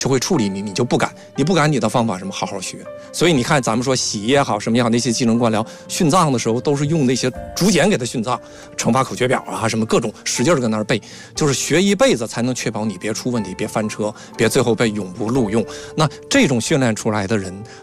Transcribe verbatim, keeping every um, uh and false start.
就会处理你，你就不敢，你不敢，你的方法什么好好学。所以你看，咱们说洗也好，什么也好，那些技能官僚训藏的时候，都是用那些竹简给他训藏，乘法口诀表啊，什么各种使劲的跟那儿背，就是学一辈子才能确保你别出问题，别翻车，别最后被永不录用。那这种训练出来的人，